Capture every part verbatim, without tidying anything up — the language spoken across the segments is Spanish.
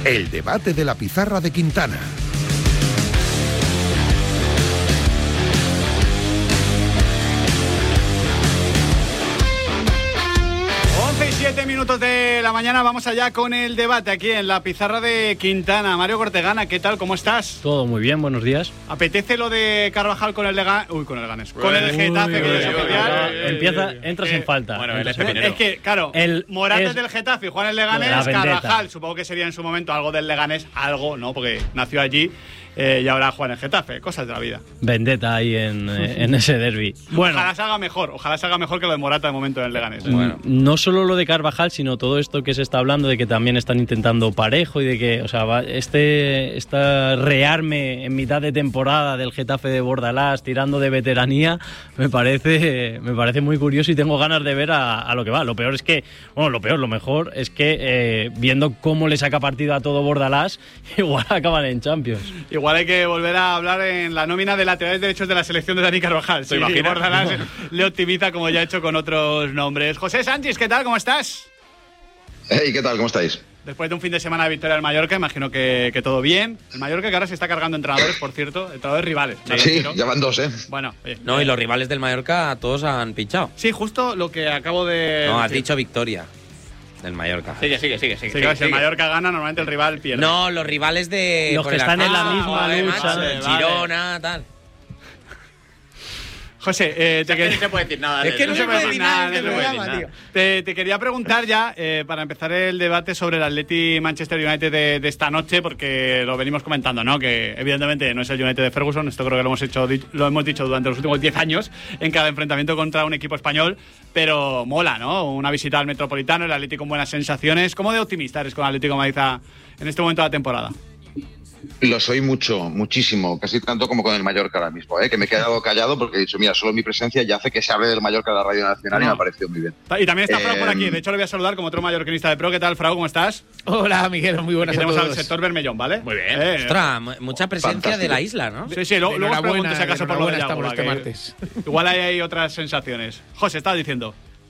El debate de la pizarra de Quintana. Siete minutos de la mañana, vamos allá con el debate aquí en la pizarra de Quintana. Mario Cortegana, ¿qué tal? ¿Cómo estás? Todo muy bien, buenos días. ¿Apetece lo de Carvajal con el Leganés? Uy, con el Leganés. Con el Getafe, que es oficial. Empieza, entras eh, en falta. Bueno, entras el en es que, claro, el Morata es del Getafe y Juan el Leganés, Carvajal, supongo que sería en su momento algo del Leganés, algo, ¿no? Porque nació allí. Eh, y ahora juega en el Getafe, cosas de la vida. Vendetta ahí en, en ese derbi. Bueno, ojalá salga mejor, ojalá salga mejor que lo de Morata de momento en el Leganés. ¿eh? Bueno. No solo lo de Carvajal, sino todo esto que se está hablando de que también están intentando Parejo y de que, o sea, este, este rearme en mitad de temporada del Getafe de Bordalás tirando de veteranía me parece, me parece muy curioso y tengo ganas de ver a, a lo que va. Lo peor es que, bueno, lo peor, lo mejor es que eh, viendo cómo le saca partido a todo Bordalás, igual acaban en Champions. Igual Igual hay que volver a hablar en la nómina de laterales derechos de la selección de Dani Carvajal. Sí, Bordalás le optimiza como ya ha hecho con otros nombres. José Sánchez, ¿qué tal? ¿Cómo estás? Hey, ¿qué tal? ¿Cómo estáis? Después de un fin de semana de victoria del Mallorca, imagino que, que todo bien. El Mallorca que ahora se está cargando entrenadores, por cierto, entrenadores rivales. Sí, sí, ya van dos, ¿eh? Bueno, oye, No, y los rivales del Mallorca todos han pinchado. Sí, justo lo que acabo de... No, has dicho victoria. Del Mallorca. Sigue, sigue, sigue. sigue, sí, claro, si el Mallorca gana, normalmente el rival pierde. No, los rivales de... Los que están en la misma ah, lucha. Vale, Girona, tal. José, eh, te quería... no se puede decir nada. Es que no, no se puede decir nada, nada, no se puede decir nada. Te, te quería preguntar ya, eh, para empezar el debate sobre el Atleti Manchester United de, de esta noche, porque lo venimos comentando, ¿no? Que evidentemente no es el United de Ferguson, esto creo que lo hemos hecho, lo hemos dicho durante los últimos diez años en cada enfrentamiento contra un equipo español, pero mola, ¿no? Una visita al Metropolitano, el Atleti con buenas sensaciones. ¿Cómo de optimista eres con el Atlético de Madrid en este momento de la temporada? Lo soy mucho, muchísimo, casi tanto como con el Mallorca ahora mismo, ¿eh? Que me he quedado callado porque he dicho, mira, solo mi presencia ya hace que se hable del Mallorca de la Radio Nacional no. y me ha parecido muy bien. Y también está eh, Frau por aquí, de hecho le voy a saludar como otro mallorquinista de pro. ¿Qué tal, Frau? ¿Cómo estás? Hola, Miguel, muy buenas a todos. Tenemos al sector Bermellón, ¿vale? Muy bien. Eh, Ostras, mucha presencia Fantástico. De la isla, ¿no? Sí, sí, luego, luego os pregunto si acaso por lo de estamos este martes. Igual hay, hay otras sensaciones. José, estaba diciendo...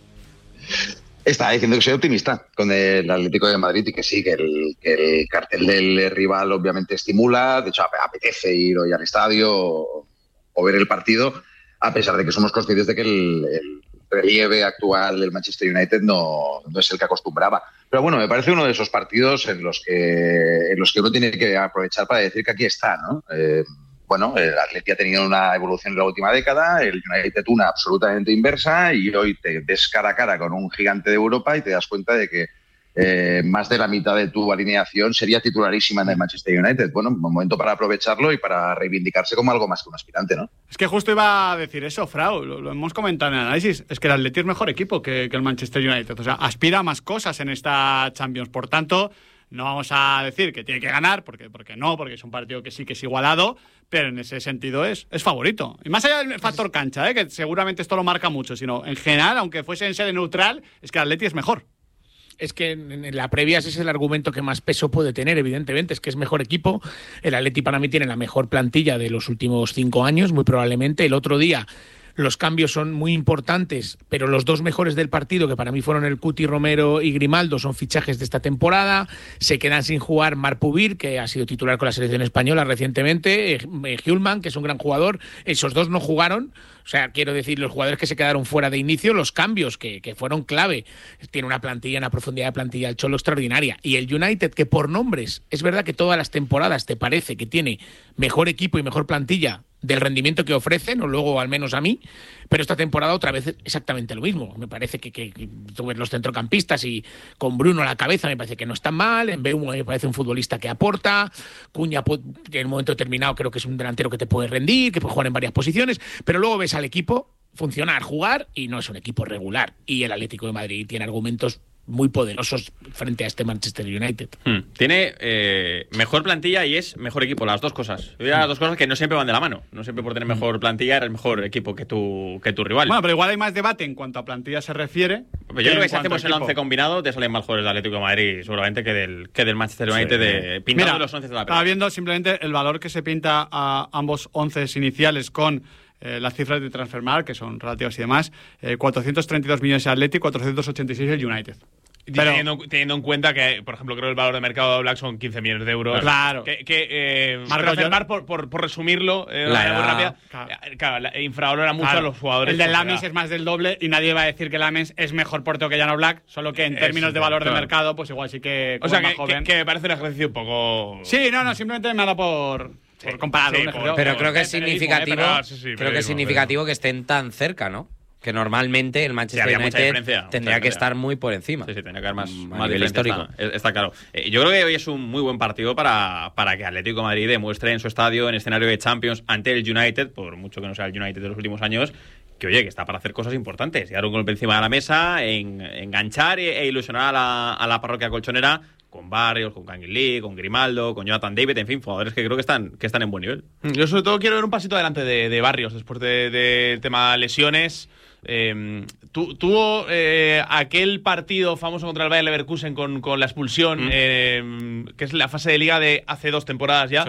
Estaba diciendo que soy optimista con el Atlético de Madrid y que sí, que el, que el cartel del rival obviamente estimula, de hecho apetece ir hoy al estadio o, o ver el partido, a pesar de que somos conscientes de que el, el relieve actual del Manchester United no, no es el que acostumbraba. Pero bueno, me parece uno de esos partidos en los que, en los que uno tiene que aprovechar para decir que aquí está, ¿no? Eh, Bueno, el Atleti ha tenido una evolución en la última década, el United una absolutamente inversa y hoy te ves cara a cara con un gigante de Europa y te das cuenta de que eh, más de la mitad de tu alineación sería titularísima en el Manchester United. Bueno, un momento para aprovecharlo y para reivindicarse como algo más que un aspirante, ¿no? Es que justo iba a decir eso, Frau, lo, lo hemos comentado en el análisis, es que el Atleti es mejor equipo que, que el Manchester United, o sea, aspira a más cosas en esta Champions, por tanto... No vamos a decir que tiene que ganar, porque, porque no, porque es un partido que sí que es igualado, pero en ese sentido es, es favorito. Y más allá del factor cancha, ¿eh? Que seguramente esto lo marca mucho, sino en general, aunque fuese en sede neutral, es que el Atleti es mejor. Es que en la previa ese es el argumento que más peso puede tener, evidentemente, es que es mejor equipo. El Atleti para mí tiene la mejor plantilla de los últimos cinco años, muy probablemente. El otro día... Los cambios son muy importantes, pero los dos mejores del partido, que para mí fueron el Cuti Romero y Grimaldo, son fichajes de esta temporada. Se quedan sin jugar Marc Pubir, que ha sido titular con la selección española recientemente, eh, Hjulman, que es un gran jugador. Esos dos no jugaron. O sea, quiero decir, los jugadores que se quedaron fuera de inicio, los cambios que, que fueron clave. Tiene una plantilla, una profundidad de plantilla el Cholo extraordinaria. Y el United, que por nombres, es verdad que todas las temporadas te parece que tiene mejor equipo y mejor plantilla del rendimiento que ofrecen, o luego al menos a mí, pero esta temporada otra vez exactamente lo mismo. Me parece que, que, que tú ves los centrocampistas y con Bruno a la cabeza me parece que no están mal, en Mbeumo me parece un futbolista que aporta, Cuña en un momento determinado creo que es un delantero que te puede rendir, que puede jugar en varias posiciones, pero luego ves al equipo funcionar, jugar y no es un equipo regular. Y el Atlético de Madrid tiene argumentos muy poderosos frente a este Manchester United. Hmm. Tiene eh, mejor plantilla y es mejor equipo, las dos cosas. Hmm. Las dos cosas que no siempre van de la mano. No siempre por tener mejor plantilla eres mejor equipo que tu, que tu rival. Bueno, pero igual hay más debate en cuanto a plantilla se refiere. Pero yo creo que si hacemos el once combinado te salen más jugadores del Atlético de Madrid seguramente que del, que del Manchester United, sí, de pintado de los once de la pelota. Estaba viendo simplemente el valor que se pinta a ambos once iniciales con Eh, las cifras de Transfermarkt, que son relativas y demás, eh, cuatrocientos treinta y dos millones el Atleti, cuatrocientos ochenta y seis el United. Pero, teniendo, teniendo en cuenta que, por ejemplo, creo que el valor de mercado de Black son quince millones de euros. Claro. Que, que eh, Marco, pero yo- Mar, por, por, por resumirlo, eh, La de manera muy edad. rápida, Claro. eh, claro, la- infravalora mucho Claro. a los jugadores. El de porque Lames la- es más del doble y nadie va a decir que Lames es mejor portero que Jan Black, solo que en Eso, términos de valor claro. de mercado, pues igual sí que. O como sea, es más que, joven. que, que me parece un ejercicio un poco. Sí, no, no, simplemente me ha dado por, Sí, por compararlo. sí, un por- ejercicio. Pero creo que es Eh, periodismo, significativo, eh, pero, sí, sí, creo que periodismo, es significativo que estén tan cerca, ¿no? Que normalmente el Manchester había mucha United diferencia, mucha tendría que diferencia. estar muy por encima. Sí, sí, tenía que haber más, Mm, a más nivel diferencia, histórico. Está, está claro. Eh, yo creo que hoy es un muy buen partido para, para que Atlético de Madrid demuestre en su estadio, en escenario de Champions, ante el United, por mucho que no sea el United de los últimos años, que oye, que está para hacer cosas importantes. Llegar un golpe encima de la mesa, en, enganchar e, e ilusionar a la, a la parroquia colchonera con Barrios, con Kangin Lee, con Grimaldo, con Jonathan David, en fin, jugadores que creo que están, que están en buen nivel. Yo sobre todo quiero ver un pasito adelante de, de Barrios después del de tema lesiones. Eh, tu, tuvo eh, aquel partido famoso contra el Bayer Leverkusen con, con la expulsión, Mm. eh, que es la fase de liga de hace dos temporadas ya. Sí.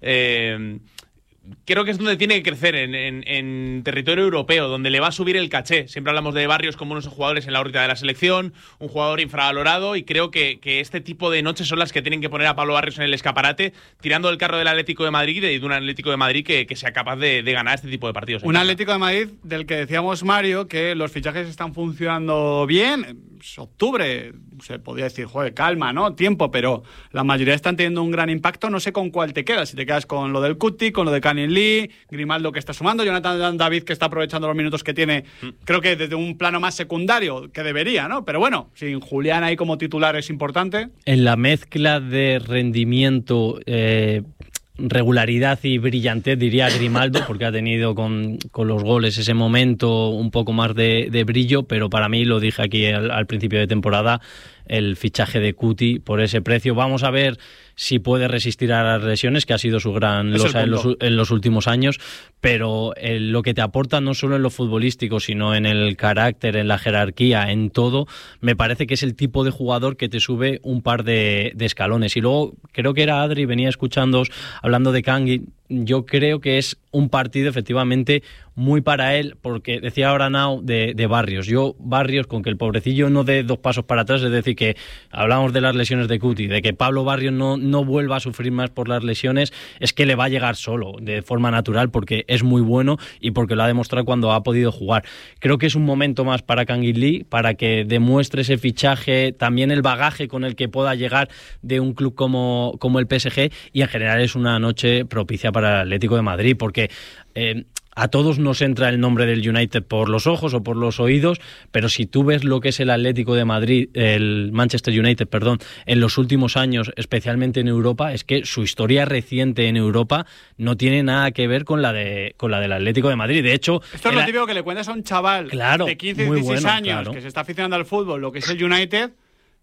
Eh, creo que es donde tiene que crecer, en, en- en territorio europeo, donde le va a subir el caché. Siempre hablamos de Barrios como unos jugadores en la órbita de la selección, un jugador infravalorado, y creo que, que este tipo de noches son las que tienen que poner a Pablo Barrios en el escaparate, tirando el carro del Atlético de Madrid y de un Atlético de Madrid que, que sea capaz de, de ganar este tipo de partidos. Un Atlético de Madrid del que decíamos, Mario, que los fichajes están funcionando bien. Es octubre, se podría decir, joder, calma, ¿no? Tiempo, pero la mayoría están teniendo un gran impacto. No sé con cuál te quedas. Si te quedas con lo del Cuti, con lo de Kangin Lee, Grimaldo que está sumando, Jonathan David que está aprovechando los minutos que tiene, creo que desde un plano más secundario, que debería, ¿no? Pero bueno, sin Julián ahí como titular es importante. En la mezcla de rendimiento, eh, regularidad y brillantez, diría Grimaldo, porque ha tenido con, con los goles ese momento un poco más de, de brillo, pero para mí, lo dije aquí al, al principio de temporada, el fichaje de Cuti por ese precio. Vamos a ver si puede resistir a las lesiones, que ha sido su gran Es el losa en los, punto. en los últimos años, pero eh, lo que te aporta no solo en lo futbolístico, sino en el carácter, en la jerarquía, en todo, me parece que es el tipo de jugador que te sube un par de, de escalones. Y luego, creo que era Adri, venía escuchándoos hablando de Kangin. Yo creo que es un partido efectivamente muy para él, porque decía ahora Nao de, de Barrios. Yo, Barrios, con que el pobrecillo no dé dos pasos para atrás, es decir, que hablamos de las lesiones de Cuti, de que Pablo Barrios no, no vuelva a sufrir más por las lesiones, es que le va a llegar solo, de forma natural, porque es muy bueno y porque lo ha demostrado cuando ha podido jugar. Creo que es un momento más para Kangin Lee, para que demuestre ese fichaje, también el bagaje con el que pueda llegar de un club como, como el P S G, y en general es una noche propicia para el Atlético de Madrid, porque eh, a todos nos entra el nombre del United por los ojos o por los oídos, pero si tú ves lo que es el Atlético de Madrid, el Manchester United, perdón, en los últimos años, especialmente en Europa, es que su historia reciente en Europa no tiene nada que ver con la de con la del Atlético de Madrid. De hecho, Esto es el- lo típico que le cuentas a un chaval Claro, de quince, muy dieciséis bueno, años claro. que se está aficionando al fútbol, lo que es el United,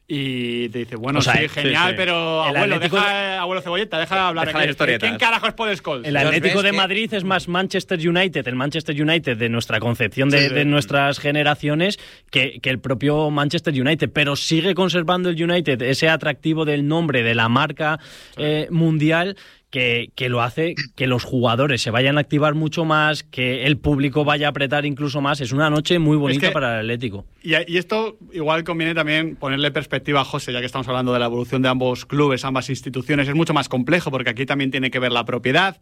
y te dice, bueno, O sea, sí, sí, genial, sí. pero El abuelo, Atlético deja, abuelo Cebolleta, deja de hablar. Deja aquí. las historietas. ¿Quién carajo es Paul Scholes? El Los Atlético ves de que- Madrid es más Manchester United, el Manchester United de nuestra concepción de, Sí, de sí. nuestras generaciones, que, que el propio Manchester United, pero sigue conservando el United ese atractivo del nombre, de la marca eh, mundial, que, que lo hace que los jugadores se vayan a activar mucho más, que el público vaya a apretar incluso más. Es una noche muy bonita que- para el Atlético. Y, y esto igual conviene también ponerle perspectiva a José, ya que estamos hablando de la evolución de ambos clubes, ambas instituciones. Es mucho más complejo porque aquí también tiene que ver la propiedad,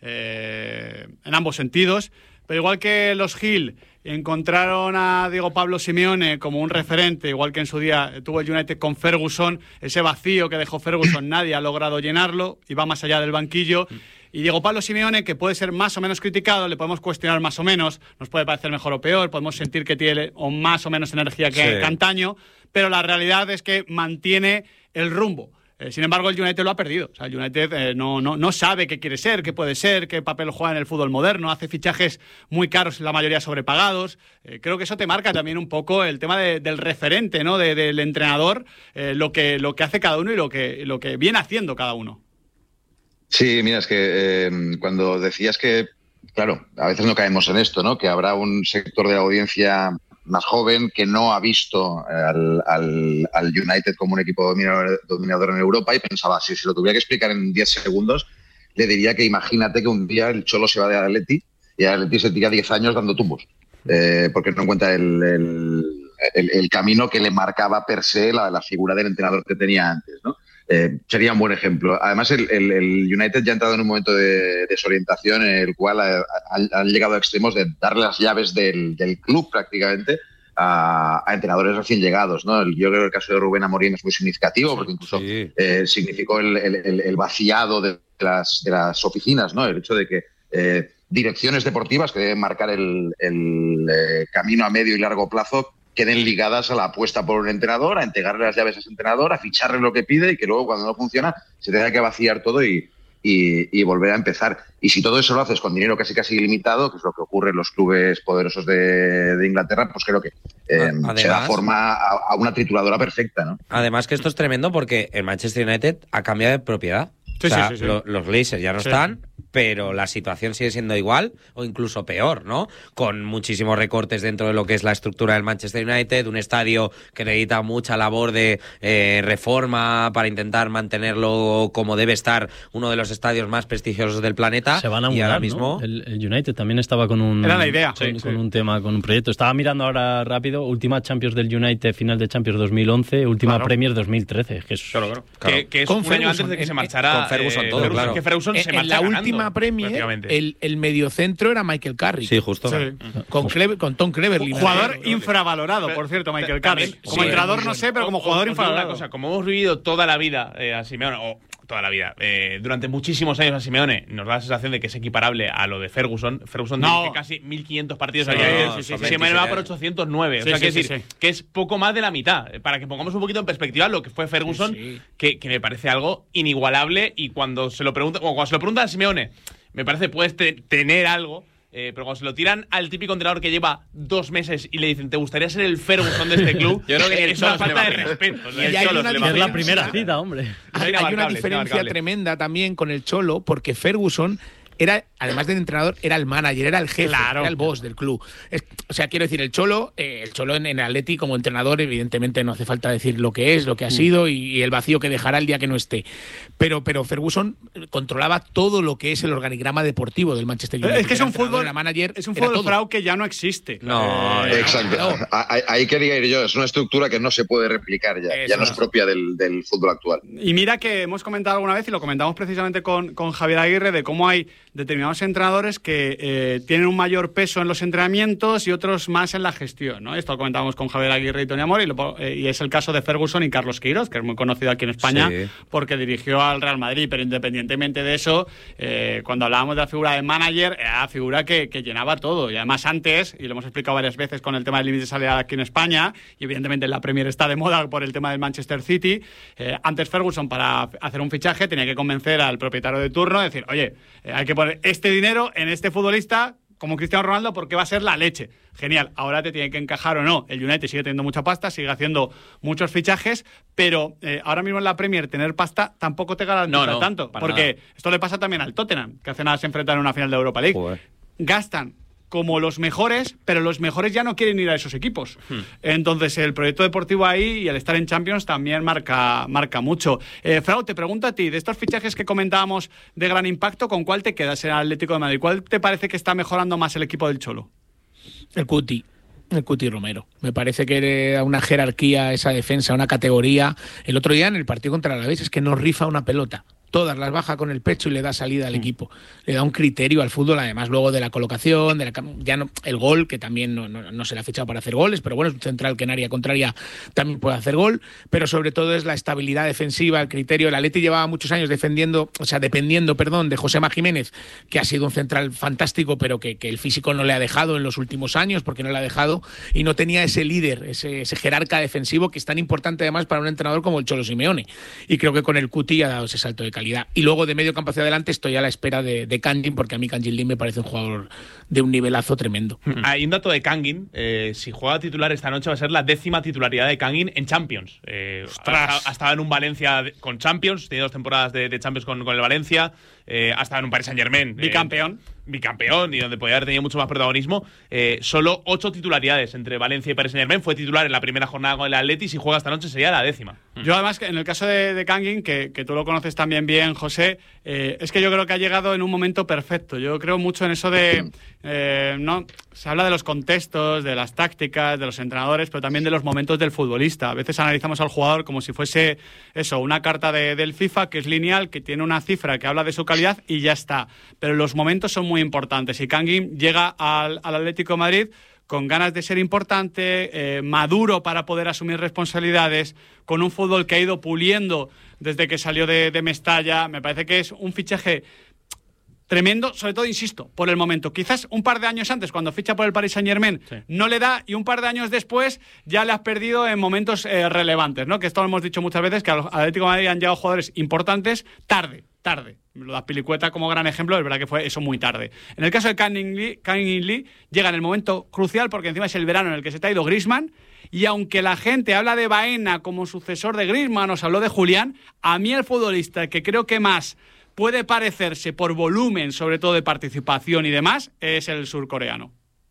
eh, en ambos sentidos. Pero igual que los Gil encontraron a Diego Pablo Simeone como un referente, igual que en su día tuvo el United con Ferguson, ese vacío que dejó Ferguson nadie ha logrado llenarlo y va más allá del banquillo. Y Diego Pablo Simeone, que puede ser más o menos criticado, le podemos cuestionar más o menos, nos puede parecer mejor o peor, podemos sentir que tiene o más o menos energía que, Sí. que antaño, pero la realidad es que mantiene el rumbo. Eh, sin embargo, el United lo ha perdido. O sea, el United eh, no, no, no sabe qué quiere ser, qué puede ser, qué papel juega en el fútbol moderno, hace fichajes muy caros, la mayoría sobrepagados. Eh, creo que eso te marca también un poco el tema de, del referente, ¿no? De, del entrenador, eh, lo, que, lo que hace cada uno y lo que, lo que viene haciendo cada uno. Sí, mira, es que eh, cuando decías que, claro, a veces no caemos en esto, ¿no? Que habrá un sector de la audiencia más joven que no ha visto al, al, al United como un equipo dominador, dominador en Europa y pensaba, si se lo tuviera que explicar en diez segundos, le diría que imagínate que un día el Cholo se va de Atleti y el Atleti se tira diez años dando tumbos, eh, porque no encuentra el, el, el, el camino que le marcaba per se la, la figura del entrenador que tenía antes, ¿no? Eh, sería un buen ejemplo. Además, el, el, el United ya ha entrado en un momento de desorientación en el cual han llegado a extremos de darle las llaves del, del club prácticamente a, a entrenadores recién llegados, ¿no? Yo creo que el caso de Rubén Amorim es muy significativo porque incluso sí. eh, significó el, el, el vaciado de las, de las oficinas, ¿no? El hecho de que eh, direcciones deportivas que deben marcar el, el eh, camino a medio y largo plazo queden ligadas a la apuesta por un entrenador, a entregarle las llaves a ese entrenador, a ficharle lo que pide y que luego cuando no funciona se tenga que vaciar todo y, y, y volver a empezar. Y si todo eso lo haces con dinero casi casi ilimitado, que es lo que ocurre en los clubes poderosos de, de Inglaterra, pues creo que eh, además, se da forma a, a una trituradora perfecta, ¿no? Además que esto es tremendo porque el Manchester United ha cambiado de propiedad. Sí, o sea, sí, sí, sí. Lo, los Glazers ya no sí. están, pero la situación sigue siendo igual o incluso peor, ¿no? Con muchísimos recortes dentro de lo que es la estructura del Manchester United, un estadio que necesita mucha labor de eh, reforma para intentar mantenerlo como debe estar, uno de los estadios más prestigiosos del planeta. Se van a y mudar, ahora mismo ¿no? el, el United también estaba con un... Era la idea. Con, sí, con sí. un tema, con un proyecto. Estaba mirando ahora rápido, última Champions del United, final de Champions dos mil once, última claro. Premier dos mil trece. Que es, claro, claro. claro. Que, que es con un Ferguson, año antes de que en, se marchara... Con Ferguson eh, todo, Ferguson, claro. Que Ferguson en, se en la ganando, última Premier, el, el mediocentro era Michael Carrick. Sí, justo. Sí. Con, Clever, con Tom Cleverley. Jugador infravalorado, por cierto, Michael Carrick. Como sí, entrenador no sé, pero como jugador infravalorado. Una cosa, como hemos vivido toda la vida eh, a Simeone, o toda la vida, eh, durante muchísimos años a Simeone, nos da la sensación de que es equiparable a lo de Ferguson. Ferguson no. dirige casi mil quinientos partidos sí, al año. sí, sí, sí, Simeone va por ochocientos nueve. Sí, o sea, sí, que sí, decir sí. que es poco más de la mitad. Para que pongamos un poquito en perspectiva lo que fue Ferguson, sí, sí. Que, que me parece algo inigualable. Y cuando se lo pregunta, cuando se lo preguntan a Simeone, me parece puedes te, tener algo. Eh, pero cuando se lo tiran al típico entrenador que lleva dos meses y le dicen ¿te gustaría ser el Ferguson de este club? Yo creo que es una falta de respeto. Y hay una es la primera cita, hombre. Hay, hay una diferencia tremenda también con el Cholo, porque Ferguson era, además del entrenador, era el manager, era el jefe, claro. Era el boss del club. Es, o sea, quiero decir, el Cholo, eh, el Cholo en, en Atleti como entrenador, evidentemente no hace falta decir lo que es, lo que ha sido y, y el vacío que dejará el día que no esté. Pero, pero Ferguson controlaba todo lo que es el organigrama deportivo del Manchester United. Es que es un fútbol, manager, es un fútbol frau que ya no existe. No, eh, exacto. No. Ahí, ahí quería ir yo. Es una estructura que no se puede replicar ya. Eso ya no es propia del, del fútbol actual. Y mira que hemos comentado alguna vez, y lo comentamos precisamente con, con Javier Aguirre, de cómo hay determinados entrenadores que eh, tienen un mayor peso en los entrenamientos y otros más en la gestión, ¿no? Esto lo comentábamos con Javier Aguirre y Tony Amor, y, lo, eh, y es el caso de Ferguson y Carlos Queiroz, que es muy conocido aquí en España, sí. Porque dirigió al Real Madrid, pero independientemente de eso, eh, cuando hablábamos de la figura de manager, era la figura que, que llenaba todo. Y además antes, y lo hemos explicado varias veces con el tema del límite de salida aquí en España, y evidentemente la Premier está de moda por el tema del Manchester City, eh, antes Ferguson para hacer un fichaje tenía que convencer al propietario de turno, decir, oye, eh, hay que poner este dinero en este futbolista como Cristiano Ronaldo porque va a ser la leche. Genial, ahora te tiene que encajar o no. El United sigue teniendo mucha pasta, sigue haciendo muchos fichajes, pero eh, ahora mismo en la Premier tener pasta tampoco te garantiza no, no, tanto, porque nada. Esto le pasa también al Tottenham, que hace nada se enfrentan en una final de Europa League. Joder. Gastan como los mejores, pero los mejores ya no quieren ir a esos equipos. Hmm. Entonces, el proyecto deportivo ahí y el estar en Champions también marca, marca mucho. Eh, Frau, te pregunto a ti, de estos fichajes que comentábamos de gran impacto, ¿con cuál te quedas en el Atlético de Madrid? ¿Cuál te parece que está mejorando más el equipo del Cholo? El Cuti. El Cuti Romero. Me parece que era una jerarquía esa defensa, una categoría. El otro día en el partido contra el Alavés es que no rifa una pelota. Todas las baja con el pecho y le da salida al mm. equipo. Le da un criterio al fútbol, además luego de la colocación, de la, ya no, el gol, que también no, no, no se le ha fichado para hacer goles, pero bueno, es un central que en área contraria también puede hacer gol, pero sobre todo es la estabilidad defensiva, el criterio. El Atleti llevaba muchos años defendiendo, o sea, dependiendo, perdón, de Josema Jiménez, que ha sido un central fantástico, pero que, que el físico no le ha dejado en los últimos años, porque no le ha dejado, y no tenía ese líder, ese, ese jerarca defensivo que es tan importante además para un entrenador como el Cholo Simeone. Y creo que con el Cuti ha dado ese salto de calidad. Y luego de medio campo hacia adelante estoy a la espera de, de Kangin, porque a mí Kangin Lim me parece un jugador de un nivelazo tremendo. Hay un dato de Kangin, eh, si juega titular esta noche va a ser la décima titularidad de Kangin en Champions. Eh, ha, ha estado en un Valencia con Champions, tiene dos temporadas de, de Champions con, con el Valencia. eh, ha estado en un Paris Saint-Germain. Bicampeón. Eh, bicampeón y donde podía haber tenido mucho más protagonismo. Eh, solo ocho titularidades entre Valencia y Paris Saint-Germain. Fue titular en la primera jornada con el Atleti. Si juega esta noche sería la décima. Yo además, en el caso de, de Kangin, que, que tú lo conoces también bien, José, eh, es que yo creo que ha llegado en un momento perfecto. Yo creo mucho en eso de... Eh, no se habla de los contextos, de las tácticas, de los entrenadores, pero también de los momentos del futbolista. A veces analizamos al jugador como si fuese eso, una carta de, del FIFA que es lineal, que tiene una cifra que habla de su calidad y ya está. Pero los momentos son muy importantes. Y Kangin llega al, al Atlético de Madrid con ganas de ser importante, eh, maduro para poder asumir responsabilidades, con un fútbol que ha ido puliendo desde que salió de, de Mestalla. Me parece que es un fichaje tremendo, sobre todo, insisto, por el momento. Quizás un par de años antes, cuando ficha por el Paris Saint-Germain, sí. no le da, y un par de años después ya le has perdido en momentos eh, relevantes, ¿no? Que esto lo hemos dicho muchas veces, que al Atlético de Madrid han llegado jugadores importantes tarde, tarde. Lo de Azpilicueta como gran ejemplo, es verdad que fue eso muy tarde. En el caso de Kangin Lee, Kangin Lee llega en el momento crucial, porque encima es el verano en el que se te ha ido Griezmann, y aunque la gente habla de Baena como sucesor de Griezmann, os habló de Julián, a mí el futbolista que creo que más puede parecerse por volumen, sobre todo de participación y demás, es el surcoreano.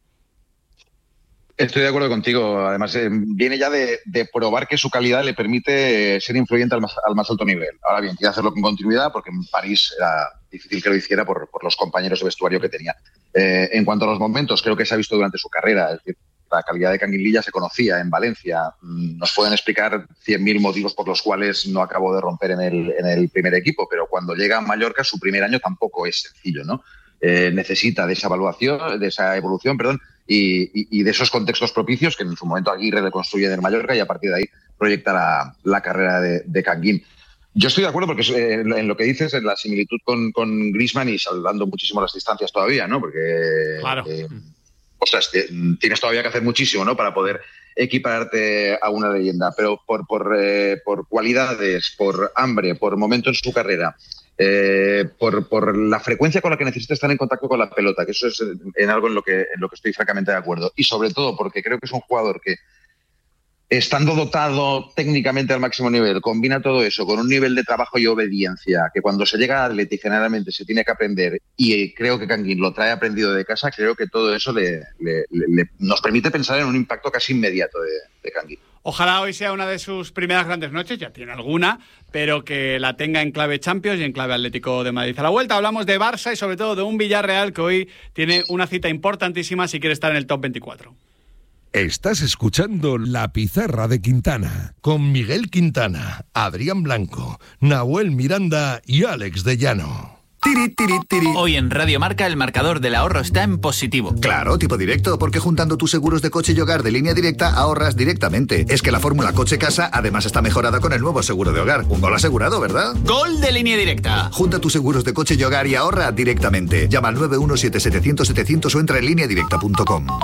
Estoy de acuerdo contigo. Además, eh, viene ya de, de probar que su calidad le permite ser influyente al más, al más alto nivel. Ahora bien, quiere hacerlo con continuidad porque en París era difícil que lo hiciera por, por los compañeros de vestuario que tenía. Eh, en cuanto a los momentos, creo que se ha visto durante su carrera. Es decir, la calidad de Kangin Lee ya se conocía en Valencia. Nos pueden explicar cien mil motivos por los cuales no acabó de romper en el, en el primer equipo, pero cuando llega a Mallorca, su primer año tampoco es sencillo, ¿no? Eh, necesita de esa evaluación, de esa evolución, perdón, y, y, y de esos contextos propicios que en su momento Aguirre le construye en el Mallorca y a partir de ahí proyecta la, la carrera de, de Kangin. Yo estoy de acuerdo porque eh, en lo que dices, en la similitud con, con Griezmann y salvando muchísimo las distancias todavía, ¿no? Porque claro. eh, ostras, tienes todavía que hacer muchísimo, ¿no? Para poder equipararte a una leyenda, pero por, por, eh, por cualidades, por hambre, por momento en su carrera, eh, por, por la frecuencia con la que necesita estar en contacto con la pelota, que eso es en algo en lo que, en lo que estoy francamente de acuerdo. Y sobre todo porque creo que es un jugador que, estando dotado técnicamente al máximo nivel, combina todo eso con un nivel de trabajo y obediencia que cuando se llega a Atleti generalmente se tiene que aprender, y creo que Kangin lo trae aprendido de casa. Creo que todo eso le, le, le, le nos permite pensar en un impacto casi inmediato de, de Kangin. Ojalá hoy sea una de sus primeras grandes noches, ya tiene alguna, pero que la tenga en clave Champions y en clave Atlético de Madrid. A la vuelta hablamos de Barça y sobre todo de un Villarreal que hoy tiene una cita importantísima si quiere estar en el top veinticuatro. Estás escuchando La Pizarra de Quintana con Miguel Quintana, Adrián Blanco, Nahuel Miranda y Alex de Llano. Tiri, tiri, tiri. Hoy en Radio Marca el marcador del ahorro está en positivo. Claro, tipo directo, porque juntando tus seguros de coche y hogar de Línea Directa ahorras directamente. Es que la fórmula coche-casa además está mejorada con el nuevo seguro de hogar. Un gol asegurado, ¿verdad? ¡Gol de Línea Directa! Junta tus seguros de coche y hogar y ahorra directamente. Llama al nueve uno siete siete cero cero setecientos o entra en línea directa punto com.